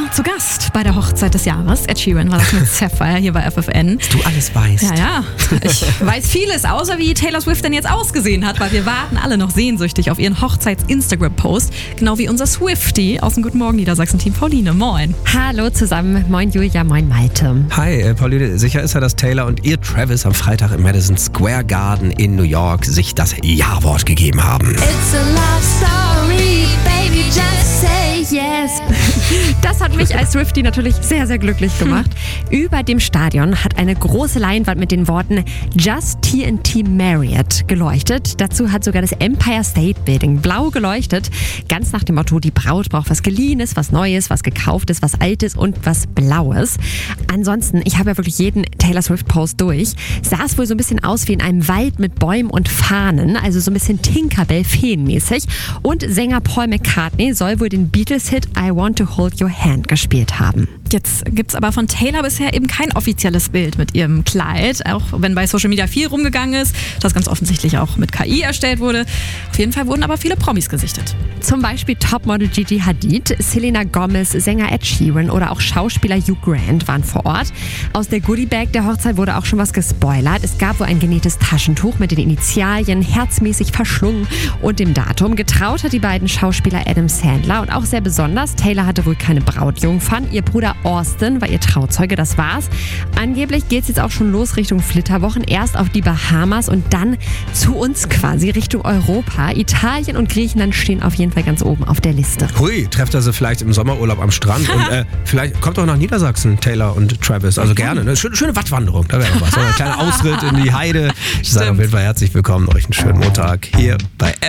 zu Gast bei der Hochzeit des Jahres. Ed Sheeran war das mit Sapphire hier bei FFN. Dass du alles weißt. Ja. Ich weiß vieles, außer wie Taylor Swift denn jetzt ausgesehen hat, weil wir warten alle noch sehnsüchtig auf ihren Hochzeits-Instagram-Post. Genau wie unser Swiftie aus dem Guten Morgen Niedersachsen-Team Pauline. Moin. Hallo zusammen. Moin Julia, moin Malte. Hi, Pauline. Sicher ist ja, dass Taylor und ihr Travis am Freitag im Madison Square Garden in New York sich das Ja-Wort gegeben haben. It's a love story, baby, just say yes. Das hat mich als Swiftie natürlich sehr, sehr glücklich gemacht. Über dem Stadion hat eine große Leinwand mit den Worten Just TNT Marriott geleuchtet. Dazu hat sogar das Empire State Building blau geleuchtet. Ganz nach dem Motto, die Braut braucht was Geliehenes, was Neues, was Gekauftes, was Altes und was Blaues. Ansonsten, ich habe ja wirklich jeden Taylor Swift Post durch. Sah es wohl so ein bisschen aus wie in einem Wald mit Bäumen und Fahnen, also so ein bisschen Tinkerbell-Feen-mäßig. Und Sänger Paul McCartney soll wohl den Beatles-Hit I Want to Hold Your Hand gespielt haben. Jetzt gibt's aber von Taylor bisher eben kein offizielles Bild mit ihrem Kleid, auch wenn bei Social Media viel rumgegangen ist, das ganz offensichtlich auch mit KI erstellt wurde. Auf jeden Fall wurden aber viele Promis gesichtet. Zum Beispiel Topmodel Gigi Hadid, Selena Gomez, Sänger Ed Sheeran oder auch Schauspieler Hugh Grant waren vor Ort. Aus der Goodiebag der Hochzeit wurde auch schon was gespoilert. Es gab wohl ein genähtes Taschentuch mit den Initialien, herzmäßig verschlungen und dem Datum. Getraut hat die beiden Schauspieler Adam Sandler und auch sehr besonders, Taylor hatte wohl keine Brautjungfern. Ihr Bruder Austin war ihr Trauzeuge, das war's. Angeblich geht's jetzt auch schon los Richtung Flitterwochen. Erst auf die Bahamas und dann zu uns quasi Richtung Europa. Italien und Griechenland stehen auf jeden Fall ganz oben auf der Liste. Hui, trefft er sie vielleicht im Sommerurlaub am Strand und vielleicht kommt auch nach Niedersachsen, Taylor und Travis. Also gerne, ne? Schöne Wattwanderung, da wäre noch was. Ein kleiner Ausritt in die Heide. Ich sage auf jeden Fall herzlich willkommen, euch einen schönen Montag hier bei